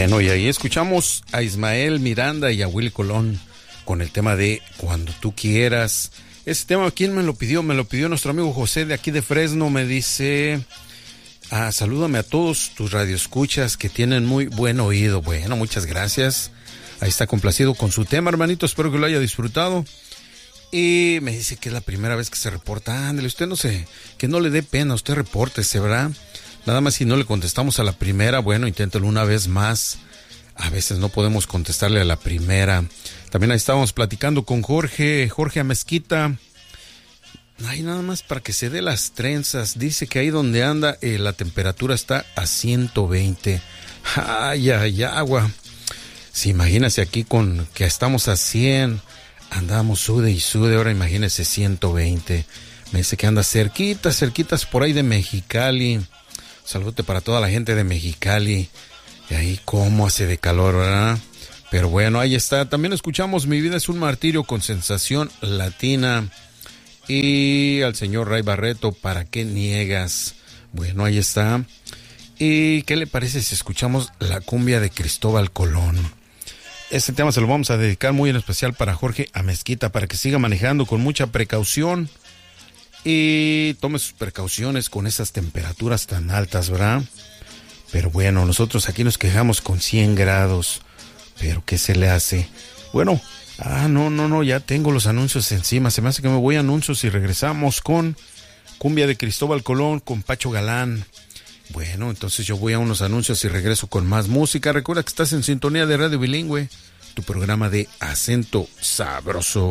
Bueno, y ahí escuchamos a Ismael Miranda y a Willy Colón con el tema de Cuando tú quieras. Ese tema, ¿quién me lo pidió? Me lo pidió nuestro amigo José de aquí de Fresno. Me dice, salúdame a todos tus radioescuchas que tienen muy buen oído. Bueno, muchas gracias. Ahí está complacido con su tema, hermanito. Espero que lo haya disfrutado. Y me dice que es la primera vez que se reporta. Ándale, usted no sé, que no le dé pena, usted repórtese, ¿verdad? Nada más si no le contestamos a la primera, bueno, inténtelo una vez más. A veces no podemos contestarle a la primera. También ahí estábamos platicando con Jorge Amezquita. Ay, nada más para que se dé las trenzas. Dice que ahí donde anda la temperatura está a 120. Ay, agua. Si imagínese aquí con que estamos a 100, andamos sude y sude, ahora imagínese 120. Me dice que anda cerquitas por ahí de Mexicali. Saludate para toda la gente de Mexicali. Y ahí cómo hace de calor, ¿verdad? Pero bueno, ahí está. También escuchamos Mi vida es un martirio con Sensación Latina. Y al señor Ray Barreto, ¿para qué niegas? Bueno, ahí está. ¿Y qué le parece si escuchamos la cumbia de Cristóbal Colón? Este tema se lo vamos a dedicar muy en especial para Jorge Amezquita, para que siga manejando con mucha precaución. Y tome sus precauciones con esas temperaturas tan altas, ¿verdad? Pero bueno, nosotros aquí nos quejamos con 100 grados. Pero ¿qué se le hace? Bueno, no, ya tengo los anuncios encima. Se me hace que me voy a anuncios y regresamos con cumbia de Cristóbal Colón, con Pacho Galán. Bueno, entonces yo voy a unos anuncios y regreso con más música. Recuerda que estás en sintonía de Radio Bilingüe, tu programa de acento sabroso.